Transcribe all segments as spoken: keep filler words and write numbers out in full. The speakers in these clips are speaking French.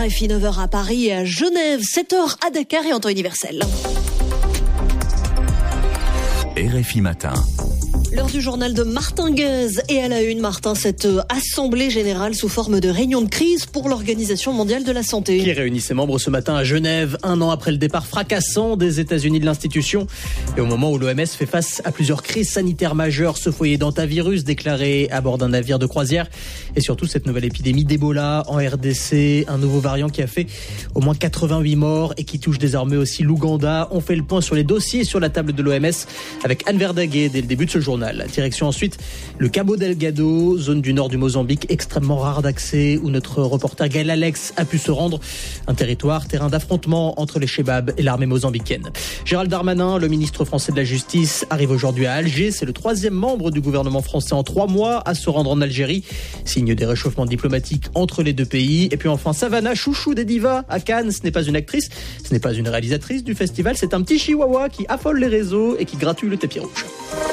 R F I, neuf heures à Paris et à Genève, sept heures à Dakar et en temps universel. R F I Matin. L'heure du journal de Martin Guez. Et à la une, Martin, cette assemblée générale sous forme de réunion de crise pour l'Organisation mondiale de la santé. Qui réunit ses membres ce matin à Genève, un an après le départ fracassant des États-Unis de l'institution. Et au moment où l'O M S fait face à plusieurs crises sanitaires majeures, ce foyer d'antivirus déclaré à bord d'un navire de croisière. Et surtout cette nouvelle épidémie d'Ebola en R D C, un nouveau variant qui a fait au moins quatre-vingt-huit morts et qui touche désormais aussi l'Ouganda. On fait le point sur les dossiers sur la table de l'O M S avec Anne Verdaguet dès le début de ce journal. La direction ensuite, le Cabo Delgado, zone du nord du Mozambique, extrêmement rare d'accès, où notre reporter Gaël Alex a pu se rendre. Un territoire, terrain d'affrontement entre les Chebabs et l'armée mozambicaine. Gérald Darmanin, le ministre français de la Justice, arrive aujourd'hui à Alger. C'est le troisième membre du gouvernement français en trois mois à se rendre en Algérie. Signe des réchauffements diplomatiques entre les deux pays. Et puis enfin, Savannah, chouchou des divas à Cannes. Ce n'est pas une actrice, ce n'est pas une réalisatrice du festival. C'est un petit chihuahua qui affole les réseaux et qui gratouille le tapis rouge.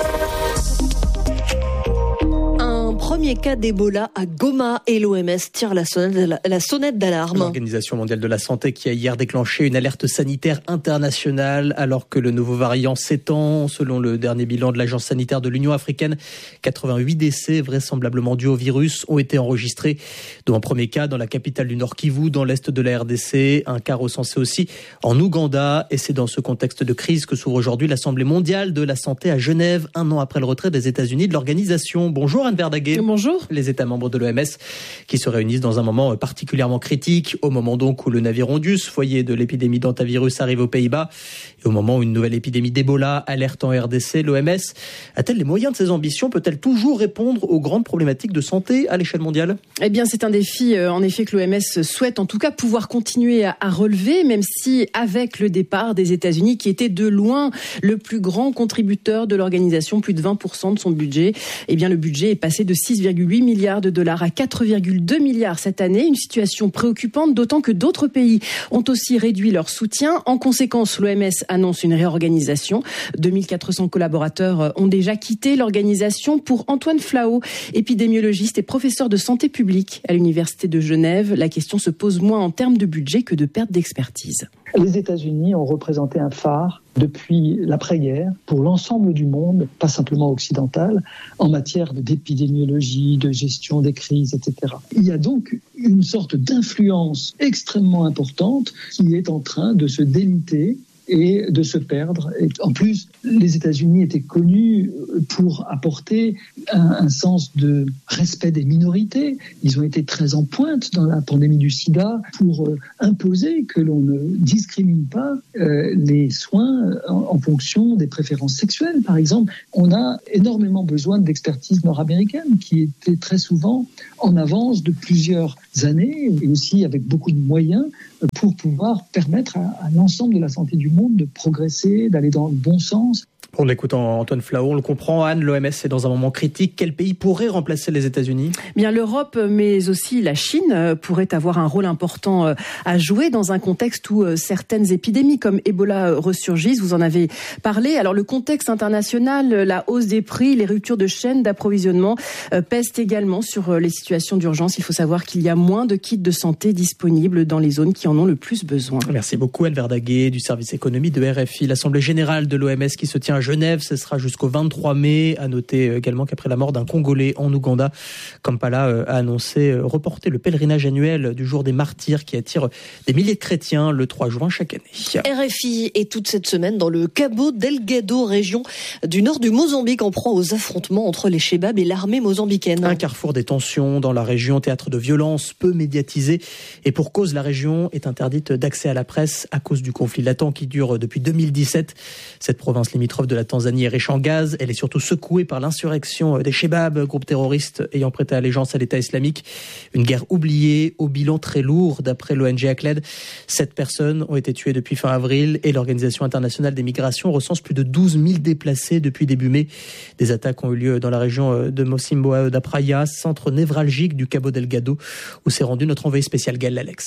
Premier cas d'Ebola à Goma et l'O M S tire la sonnette, la sonnette d'alarme. L'Organisation mondiale de la santé qui a hier déclenché une alerte sanitaire internationale alors que le nouveau variant s'étend. Selon le dernier bilan de l'Agence sanitaire de l'Union africaine, quatre-vingt-huit décès vraisemblablement dus au virus ont été enregistrés, dont un premier cas dans la capitale du Nord Kivu, dans l'est de la R D C, un cas recensé aussi en Ouganda. Et c'est dans ce contexte de crise que s'ouvre aujourd'hui l'Assemblée mondiale de la santé à Genève, un an après le retrait des États-Unis de l'organisation. Bonjour Anne Verdaguet. Bonjour. Les États membres de l'O M S qui se réunissent dans un moment particulièrement critique, au moment donc où le navire Ondus, foyer de l'épidémie d'antivirus, arrive aux Pays-Bas, et au moment où une nouvelle épidémie d'Ebola alerte en R D C. L'O M S a-t-elle les moyens de ses ambitions? Peut-elle toujours répondre aux grandes problématiques de santé à l'échelle mondiale? Eh bien, c'est un défi, euh, en effet, que l'O M S souhaite en tout cas pouvoir continuer à, à relever, même si avec le départ des États-Unis, qui était de loin le plus grand contributeur de l'organisation, plus de vingt pour cent de son budget, eh bien, le budget est passé de six virgule huit milliards de dollars à quatre virgule deux milliards cette année. Une situation préoccupante, d'autant que d'autres pays ont aussi réduit leur soutien. En conséquence, l'O M S annonce une réorganisation. deux mille quatre cents collaborateurs ont déjà quitté l'organisation. Pour Antoine Flao, épidémiologiste et professeur de santé publique à l'Université de Genève, la question se pose moins en termes de budget que de perte d'expertise. Les États-Unis ont représenté un phare depuis l'après-guerre pour l'ensemble du monde, pas simplement occidental, en matière d'épidémiologie, de gestion des crises, et cetera. Il y a donc une sorte d'influence extrêmement importante qui est en train de se déliter et de se perdre. Et en plus, les États-Unis étaient connus pour apporter un, un sens de respect des minorités. Ils ont été très en pointe dans la pandémie du sida pour euh, imposer que l'on ne discrimine pas euh, les soins en, en fonction des préférences sexuelles, par exemple. On a énormément besoin d'expertise nord-américaine qui était très souvent en avance de plusieurs années et aussi avec beaucoup de moyens pour pouvoir permettre à, à l'ensemble de la santé du monde de progresser, d'aller dans le bon sens. En écoutant Antoine Flao, on le comprend, Anne, l'O M S est dans un moment critique. Quel pays pourrait remplacer les États-Unis? Bien, l'Europe, mais aussi la Chine, pourrait avoir un rôle important à jouer dans un contexte où certaines épidémies comme Ebola ressurgissent. Vous en avez parlé. Alors, le contexte international, la hausse des prix, les ruptures de chaînes d'approvisionnement pèsent également sur les situations d'urgence. Il faut savoir qu'il y a moins de kits de santé disponibles dans les zones qui en ont le plus besoin. Merci beaucoup, Anne Verdaguet, du service économie de R F I. L'Assemblée générale de l'O M S qui se tient à Genève, ce sera jusqu'au vingt-trois mai. À noter également qu'après la mort d'un Congolais en Ouganda, Kampala a annoncé reporter le pèlerinage annuel du jour des martyrs qui attire des milliers de chrétiens le trois juin chaque année. R F I est toute cette semaine dans le Cabo Delgado, région du nord du Mozambique, en proie aux affrontements entre les Chebabs et l'armée mozambicaine. Un carrefour des tensions dans la région, théâtre de violences peu médiatisé. Et pour cause, la région est interdite d'accès à la presse à cause du conflit latent qui dure depuis deux mille dix-sept. Cette province limitrophe de la Tanzanie est riche en gaz. Elle est surtout secouée par l'insurrection des Chebabs, groupe terroriste ayant prêté allégeance à l'État islamique. Une guerre oubliée, au bilan très lourd, d'après l'O N G ACLED. Sept personnes ont été tuées depuis fin avril et l'Organisation internationale des migrations recense plus de douze mille déplacés depuis début mai. Des attaques ont eu lieu dans la région de Mocimboa da Praia, centre névralgique du Cabo Delgado, où s'est rendu notre envoyé spécial Gaël Alex.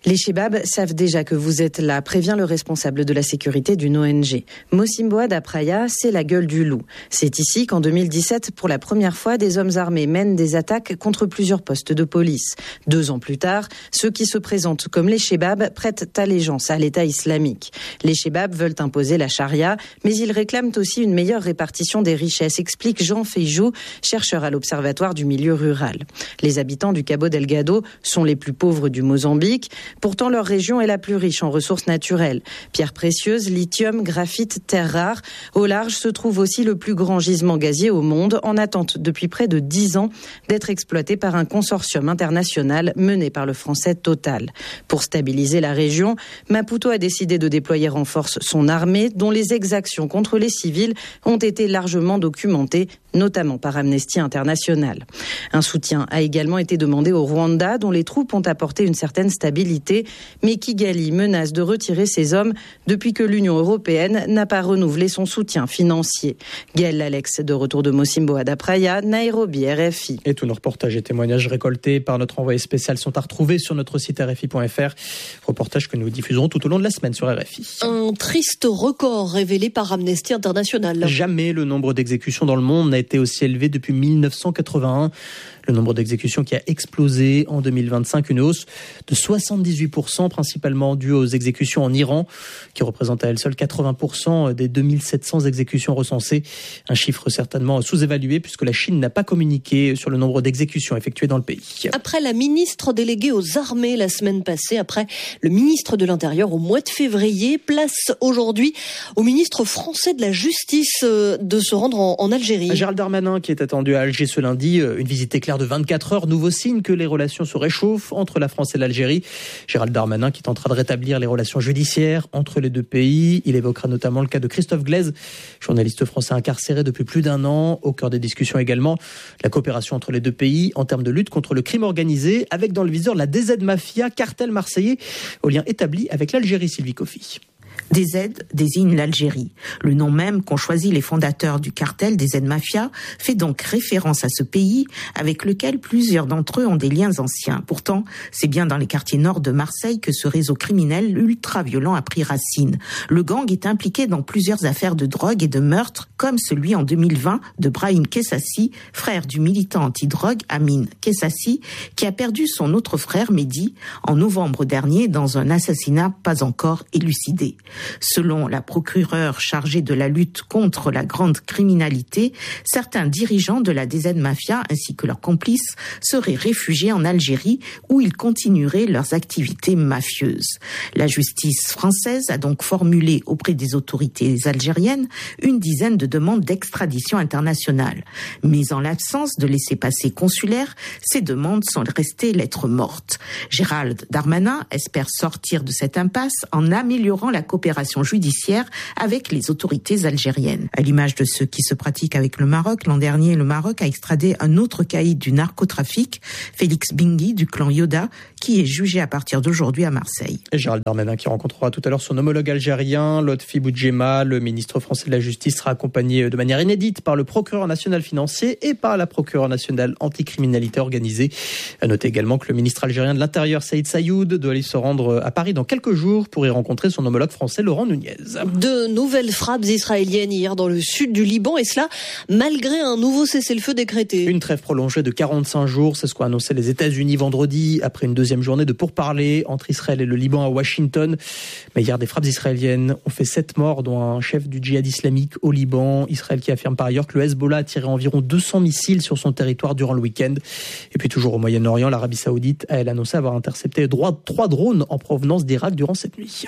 Les Chebabs savent déjà que vous êtes là, prévient le responsable de la sécurité d'une O N G. Mosimboa d'Apraya, c'est la gueule du loup. C'est ici qu'en deux mille dix-sept, pour la première fois, des hommes armés mènent des attaques contre plusieurs postes de police. Deux ans plus tard, ceux qui se présentent comme les Chebabs prêtent allégeance à l'État islamique. Les Chebabs veulent imposer la charia, mais ils réclament aussi une meilleure répartition des richesses, explique Jean Feijou, chercheur à l'Observatoire du milieu rural. Les habitants du Cabo Delgado sont les plus pauvres du Mozambique. Pourtant, leur région est la plus riche en ressources naturelles. Pierres précieuses, lithium, graphite, terres rares. Au large se trouve aussi le plus grand gisement gazier au monde, en attente depuis près de dix ans d'être exploité par un consortium international mené par le français Total. Pour stabiliser la région, Maputo a décidé de déployer en force son armée, dont les exactions contre les civils ont été largement documentées, notamment par Amnesty International. Un soutien a également été demandé au Rwanda, dont les troupes ont apporté une certaine stabilité, mais Kigali menace de retirer ses hommes depuis que l'Union européenne n'a pas renouvelé son soutien financier. Gaël Alex, de retour de Mosimboa d'Apraya, Nairobi, R F I. Et tous nos reportages et témoignages récoltés par notre envoyé spécial sont à retrouver sur notre site R F I point F R. Reportages que nous diffuserons tout au long de la semaine sur R F I. Un triste record révélé par Amnesty International. Jamais le nombre d'exécutions dans le monde n'a été aussi élevé depuis mille neuf cent quatre-vingt-un. Le nombre d'exécutions qui a explosé en deux mille vingt-cinq, une hausse de soixante-dix-huit pour cent, principalement due aux exécutions en Iran, qui représentent à elles seules quatre-vingts pour cent des deux mille sept cents exécutions recensées. Un chiffre certainement sous-évalué puisque la Chine n'a pas communiqué sur le nombre d'exécutions effectuées dans le pays. Après la ministre déléguée aux armées la semaine passée, après le ministre de l'Intérieur au mois de février, place aujourd'hui au ministre français de la Justice de se rendre en, en Algérie. Gérald Darmanin qui est attendu à Alger ce lundi, une visite éclair de vingt-quatre heures, nouveau signe que les relations se réchauffent entre la France et l'Algérie. Gérald Darmanin qui tentera de rétablir les relations judiciaires entre les deux pays. Il évoquera notamment le cas de Christophe Glaise, journaliste français incarcéré depuis plus d'un an. Au cœur des discussions également, la coopération entre les deux pays en termes de lutte contre le crime organisé, avec dans le viseur la D Z Mafia, cartel marseillais, au lien établi avec l'Algérie. Sylvie Coffy. D Z désigne l'Algérie. Le nom même qu'ont choisi les fondateurs du cartel D Z Mafia fait donc référence à ce pays avec lequel plusieurs d'entre eux ont des liens anciens. Pourtant, c'est bien dans les quartiers nord de Marseille que ce réseau criminel ultra-violent a pris racine. Le gang est impliqué dans plusieurs affaires de drogue et de meurtre, comme celui en deux mille vingt de Brahim Kessassi, frère du militant anti-drogue Amin Kessassi, qui a perdu son autre frère Mehdi en novembre dernier dans un assassinat pas encore élucidé. Selon la procureure chargée de la lutte contre la grande criminalité, certains dirigeants de la D Z Mafia ainsi que leurs complices seraient réfugiés en Algérie où ils continueraient leurs activités mafieuses. La justice française a donc formulé auprès des autorités algériennes une dizaine de demandes d'extradition internationale. Mais en l'absence de laissez-passer consulaires, ces demandes sont restées lettres mortes. Gérald Darmanin espère sortir de cette impasse en améliorant la coopération judiciaire avec les autorités algériennes. À l'image de ce qui se pratique avec le Maroc, l'an dernier, le Maroc a extradé un autre caïd du narcotrafic, Félix Bingui du clan Yoda, qui est jugé à partir d'aujourd'hui à Marseille. Et Gérald Darmanin qui rencontrera tout à l'heure son homologue algérien, Lotfi Boudjema. Le ministre français de la Justice sera accompagné de manière inédite par le procureur national financier et par la procureure nationale anticriminalité organisée. À noter également que le ministre algérien de l'Intérieur, Saïd Sayoud, doit aller se rendre à Paris dans quelques jours pour y rencontrer son homologue français, Laurent Nunez. De nouvelles frappes israéliennes hier dans le sud du Liban, et cela malgré un nouveau cessez-le-feu décrété. Une trêve prolongée de quarante-cinq jours, c'est ce qu'ont annoncé les États-Unis vendredi, après une deuxième journée de pourparlers entre Israël et le Liban à Washington. Mais hier, des frappes israéliennes ont fait sept morts, dont un chef du djihad islamique au Liban. Israël qui affirme par ailleurs que le Hezbollah a tiré environ deux cents missiles sur son territoire durant le week-end. Et puis toujours au Moyen-Orient, l'Arabie Saoudite a elle annoncé avoir intercepté trois drones en provenance d'Irak durant cette nuit.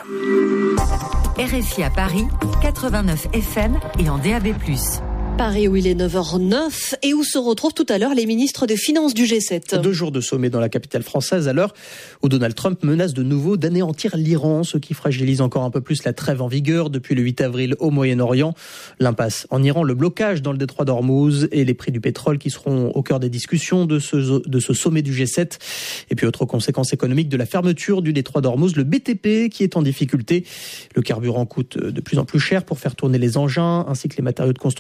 R F I à Paris, quatre-vingt-neuf F M et en D A B plus. Paris où il est neuf heures neuf et où se retrouvent tout à l'heure les ministres des Finances du G sept. Deux jours de sommet dans la capitale française à l'heure où Donald Trump menace de nouveau d'anéantir l'Iran, ce qui fragilise encore un peu plus la trêve en vigueur depuis le huit avril au Moyen-Orient. L'impasse en Iran, le blocage dans le détroit d'Ormuz et les prix du pétrole qui seront au cœur des discussions de ce, de ce sommet du G sept. Et puis autre conséquence économique de la fermeture du détroit d'Ormuz, le B T P qui est en difficulté. Le carburant coûte de plus en plus cher pour faire tourner les engins ainsi que les matériaux de construction.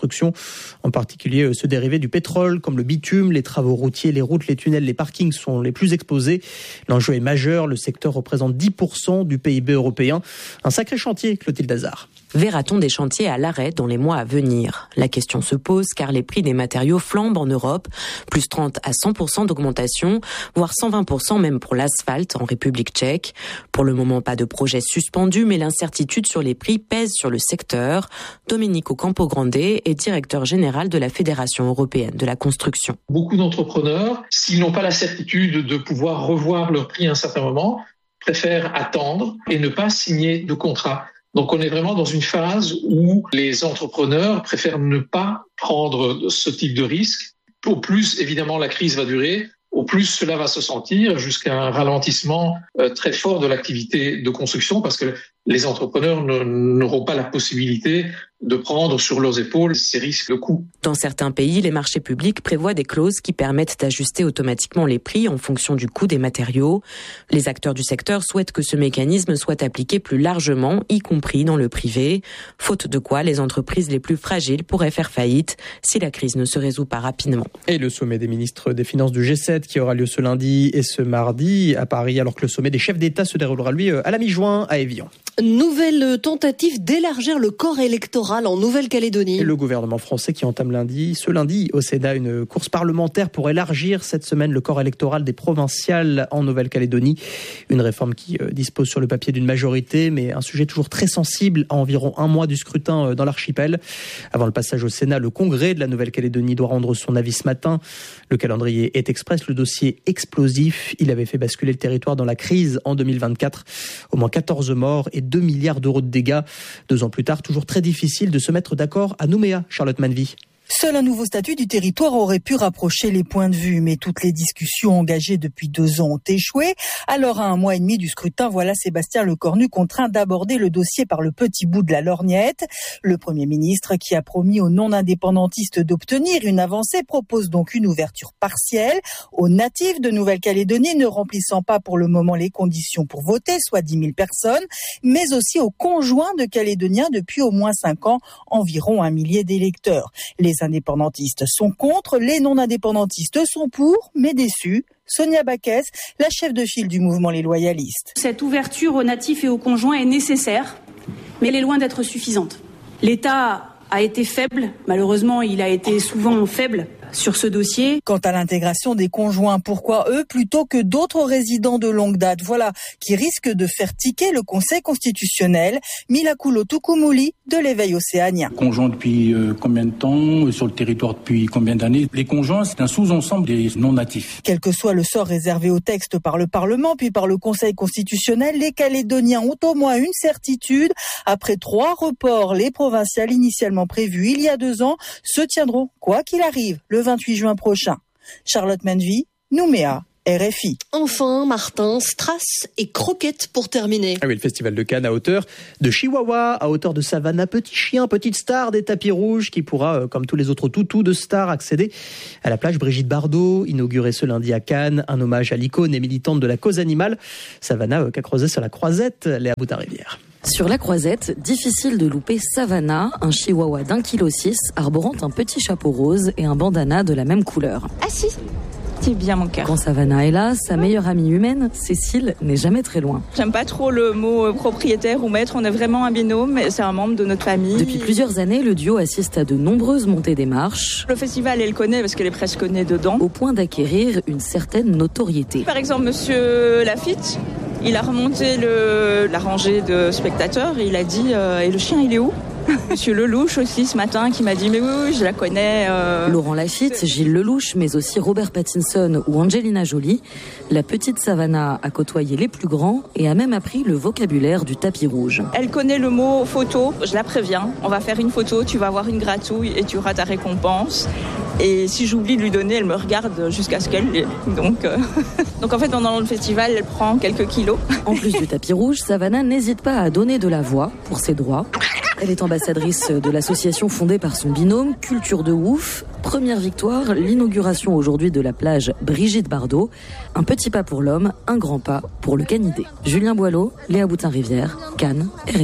en particulier ceux dérivés du pétrole, comme le bitume. Les travaux routiers, les routes, les tunnels, les parkings sont les plus exposés. L'enjeu est majeur, le secteur représente dix pour cent du P I B européen. Un sacré chantier, Clotilde Hazard. Verra-t-on des chantiers à l'arrêt dans les mois à venir ? La question se pose car les prix des matériaux flambent en Europe, plus trente à cent pour cent d'augmentation, voire cent vingt pour cent même pour l'asphalte en République tchèque. Pour le moment, pas de projet suspendu, mais l'incertitude sur les prix pèse sur le secteur. Domenico Campogrande est directeur général de la Fédération européenne de la construction. Beaucoup d'entrepreneurs, s'ils n'ont pas la certitude de pouvoir revoir leur prix à un certain moment, préfèrent attendre et ne pas signer de contrat. Donc on est vraiment dans une phase où les entrepreneurs préfèrent ne pas prendre ce type de risque. Au plus, évidemment, la crise va durer, au plus cela va se sentir jusqu'à un ralentissement très fort de l'activité de construction parce que les entrepreneurs n'auront pas la possibilité de prendre sur leurs épaules ces risques de coûts. Dans certains pays, les marchés publics prévoient des clauses qui permettent d'ajuster automatiquement les prix en fonction du coût des matériaux. Les acteurs du secteur souhaitent que ce mécanisme soit appliqué plus largement, y compris dans le privé, faute de quoi les entreprises les plus fragiles pourraient faire faillite si la crise ne se résout pas rapidement. Et le sommet des ministres des Finances du G sept qui aura lieu ce lundi et ce mardi à Paris, alors que le sommet des chefs d'État se déroulera lui à la mi-juin à Évian. Nouvelle tentative d'élargir le corps électoral en Nouvelle-Calédonie. Et le gouvernement français qui entame lundi, ce lundi au Sénat une course parlementaire pour élargir cette semaine le corps électoral des provinciales en Nouvelle-Calédonie. Une réforme qui dispose sur le papier d'une majorité, mais un sujet toujours très sensible à environ un mois du scrutin dans l'archipel. Avant le passage au Sénat, le Congrès de la Nouvelle-Calédonie doit rendre son avis ce matin. Le calendrier est express, le dossier explosif. Il avait fait basculer le territoire dans la crise en deux mille vingt-quatre. Au moins quatorze morts et deux milliards d'euros de dégâts. Deux ans plus tard, toujours très difficile de se mettre d'accord à Nouméa, Charlotte Manvy. Seul un nouveau statut du territoire aurait pu rapprocher les points de vue, mais toutes les discussions engagées depuis deux ans ont échoué. Alors, à un mois et demi du scrutin, voilà Sébastien Lecornu contraint d'aborder le dossier par le petit bout de la lorgnette. Le Premier ministre, qui a promis aux non-indépendantistes d'obtenir une avancée, propose donc une ouverture partielle aux natifs de Nouvelle-Calédonie ne remplissant pas pour le moment les conditions pour voter, soit dix mille personnes, mais aussi aux conjoints de Calédoniens depuis au moins cinq ans, environ un millier d'électeurs. Les Les indépendantistes sont contre, les non-indépendantistes sont pour, mais déçus. Sonia Baquès, la chef de file du mouvement Les Loyalistes. Cette ouverture aux natifs et aux conjoints est nécessaire, mais elle est loin d'être suffisante. L'État a été faible, malheureusement il a été souvent faible sur ce dossier. Quant à l'intégration des conjoints, pourquoi eux plutôt que d'autres résidents de longue date ? Voilà qui risque de faire tiquer le Conseil constitutionnel. Milakulo Tukumuli de l'Éveil océanien. Conjoints depuis euh, combien de temps ? Sur le territoire depuis combien d'années ? Les conjoints, c'est un sous-ensemble des non-natifs. Quel que soit le sort réservé au texte par le Parlement puis par le Conseil constitutionnel, les Calédoniens ont au moins une certitude. Après trois reports, les provinciales initialement prévues il y a deux ans se tiendront, quoi qu'il arrive, le vingt-huit juin prochain. Charlotte Manvy, Nouméa, R F I. Enfin, Martin, strass et croquettes pour terminer. Ah oui, le festival de Cannes à hauteur de Chihuahua, à hauteur de Savannah, petit chien, petite star des tapis rouges qui pourra, comme tous les autres toutous de stars, accéder à la plage Brigitte Bardot, inaugurée ce lundi à Cannes, un hommage à l'icône et militante de la cause animale. Savannah qu'a creusé sur la Croisette, Léa Boutin-Rivière. Sur la Croisette, difficile de louper Savannah, un chihuahua d'un kilo six, arborant un petit chapeau rose et un bandana de la même couleur. Assis, c'est bien mon cœur. Quand Savannah est là, sa meilleure amie humaine, Cécile, n'est jamais très loin. J'aime pas trop le mot propriétaire ou maître, on est vraiment un binôme, c'est un membre de notre famille. Depuis plusieurs années, le duo assiste à de nombreuses montées des marches. Le festival, elle connaît parce qu'elle est presque née dedans. Au point d'acquérir une certaine notoriété. Par exemple, monsieur Lafitte, il a remonté le, la rangée de spectateurs et il a dit euh, « Et le chien, il est où ?» Monsieur Lelouch aussi ce matin qui m'a dit « Mais oui, oui, je la connais. Euh... » Laurent Lafitte, Gilles Lelouch, mais aussi Robert Pattinson ou Angelina Jolie. La petite Savannah a côtoyé les plus grands et a même appris le vocabulaire du tapis rouge. Elle connaît le mot photo, je la préviens. On va faire une photo, tu vas avoir une gratouille et tu auras ta récompense. Et si j'oublie de lui donner, elle me regarde jusqu'à ce qu'elle l'ait. Donc, euh... Donc en fait, pendant le festival, elle prend quelques kilos. En plus du tapis rouge, Savannah n'hésite pas à donner de la voix pour ses droits. Elle est ambassadrice de l'association fondée par son binôme, Culture de Ouf. Première victoire, l'inauguration aujourd'hui de la plage Brigitte Bardot. Un petit pas pour l'homme, un grand pas pour le canidé. Julien Boileau, Léa Boutin-Rivière, Cannes, R F I.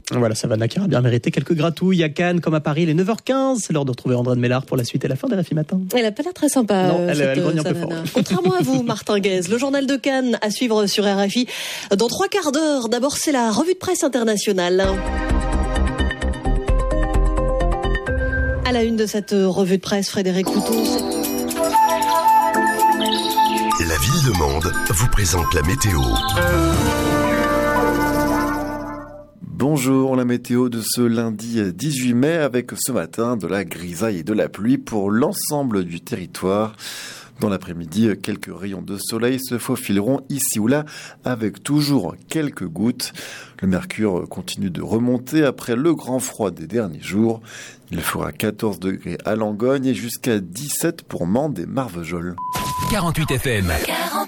Voilà, Savannah qui aura bien mérité quelques gratouilles à Cannes comme à Paris, il est neuf heures quinze. C'est l'heure de retrouver André de Mélard pour la suite et la fin de R F I Matin. Elle a pas l'air très sympa. Non, elle, cette, elle grogne un peu Savannah. fort. Contrairement à vous, Martin Guez, le journal de Cannes à suivre sur R F I dans trois quarts d'heure. D'abord, c'est la revue de presse internationale. À la une de cette revue de presse, Frédéric Coutou. La ville de Mende vous présente la météo. Bonjour, la météo de ce lundi dix-huit mai avec ce matin de la grisaille et de la pluie pour l'ensemble du territoire. Dans l'après-midi, quelques rayons de soleil se faufileront ici ou là avec toujours quelques gouttes. Le mercure continue de remonter après le grand froid des derniers jours. Il fera quatorze degrés à Langogne et jusqu'à dix-sept pour Mende et Marvejols. quarante-huit F M.